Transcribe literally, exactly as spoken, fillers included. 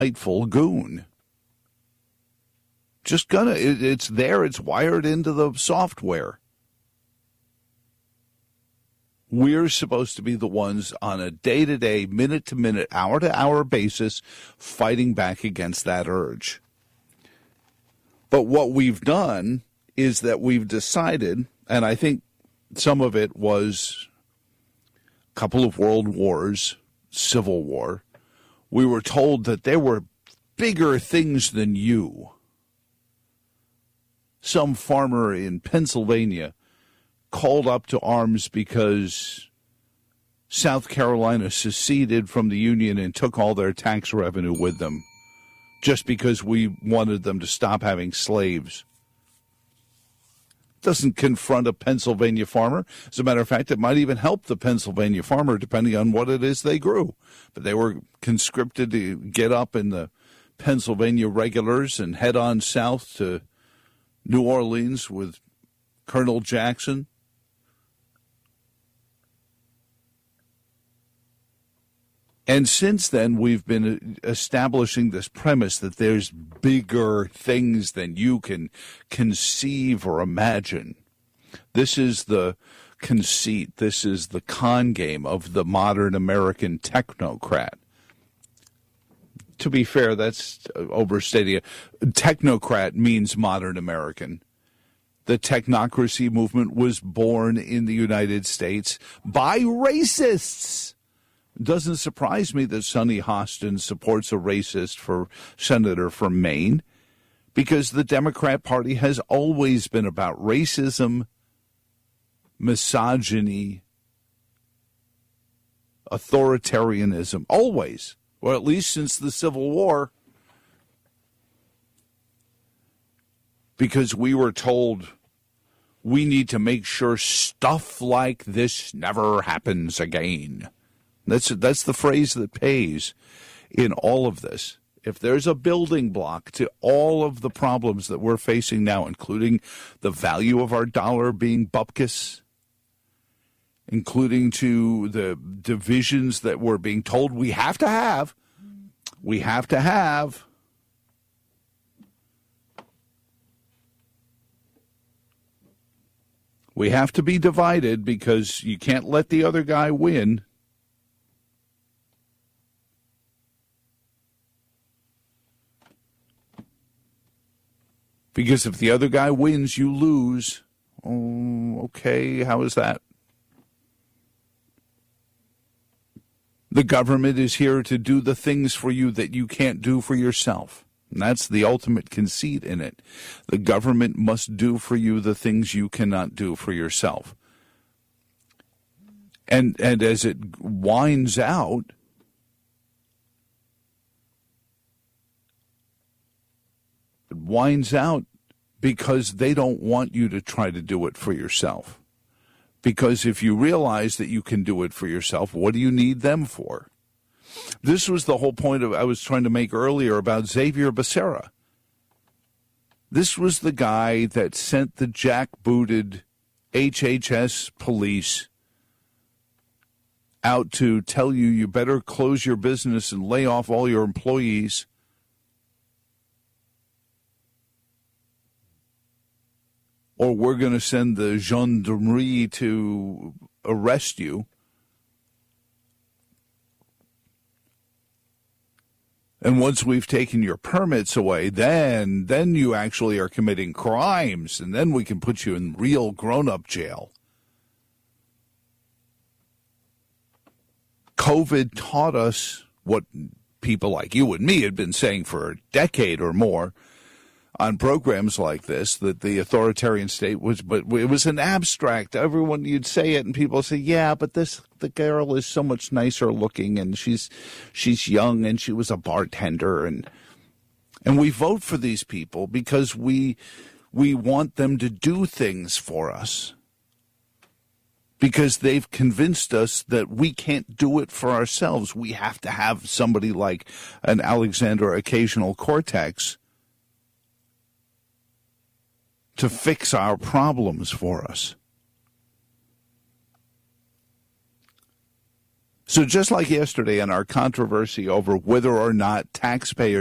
spiteful goon. Just gonna, it, it's there, it's wired into the software. We're supposed to be the ones on a day-to-day, minute-to-minute, hour-to-hour basis fighting back against that urge. But what we've done is that we've decided, and I think some of it was a couple of world wars, civil war, we were told that there were bigger things than you. Some farmer in Pennsylvania called up to arms because South Carolina seceded from the Union and took all their tax revenue with them just because we wanted them to stop having slaves. Doesn't confront a Pennsylvania farmer. As a matter of fact, it might even help the Pennsylvania farmer depending on what it is they grew. But they were conscripted to get up in the Pennsylvania regulars and head on south to New Orleans with Colonel Jackson. And since then, we've been establishing this premise that there's bigger things than you can conceive or imagine. This is the conceit. This is the con game of the modern American technocrat. To be fair, that's overstating it. Technocrat means modern American. The technocracy movement was born in the United States by racists. Doesn't surprise me that Sonny Hostin supports a racist for senator from Maine, because the Democrat Party has always been about racism, misogyny, authoritarianism, always, or at least since the Civil War, because we were told we need to make sure stuff like this never happens again. That's that's the phrase that pays in all of this. If there's a building block to all of the problems that we're facing now, including the value of our dollar being bupkis, including to the divisions that we're being told we have to have, we have to have, we have to be divided because you can't let the other guy win. Because if the other guy wins, you lose. Oh, okay, how is that? The government is here to do the things for you that you can't do for yourself. And that's the ultimate conceit in it. The government must do for you the things you cannot do for yourself. And and as it winds out, it winds out because they don't want you to try to do it for yourself. Because if you realize that you can do it for yourself, what do you need them for? This was the whole point of I was trying to make earlier about Xavier Becerra. This was the guy that sent the jackbooted H H S police out to tell you you better close your business and lay off all your employees. Or we're going to send the gendarmerie to arrest you. And once we've taken your permits away, then then you actually are committing crimes, and then we can put you in real grown-up jail. COVID taught us what people like you and me had been saying for a decade or more on programs like this, that the authoritarian state was, but it was an abstract. Everyone, you'd say it and people say, yeah, but this, the girl is so much nicer looking and she's, she's young and she was a bartender. And, and we vote for these people because we, we want them to do things for us. Because they've convinced us that we can't do it for ourselves. We have to have somebody like an Alexander Occasional Cortex to fix our problems for us. So just like yesterday in our controversy over whether or not taxpayers